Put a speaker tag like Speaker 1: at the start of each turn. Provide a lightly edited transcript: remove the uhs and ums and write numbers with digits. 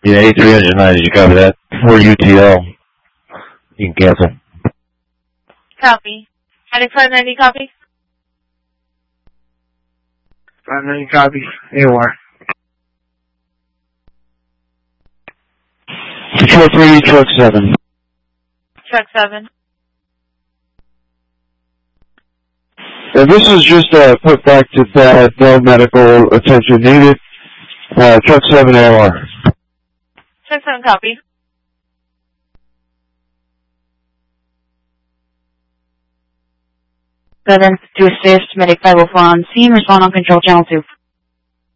Speaker 1: Yeah, A309, did you copy that? Or UTL. You can cancel.
Speaker 2: Copy. Heading 590, copy.
Speaker 3: 590, copy. AOR.
Speaker 4: 43, truck 7.
Speaker 2: Truck 7.
Speaker 4: This is just put back to bed, no medical attention needed. Truck 7 AOR.
Speaker 2: Truck 7, copy.
Speaker 5: Seven to assist, medic 504 on scene, respond on control channel 2.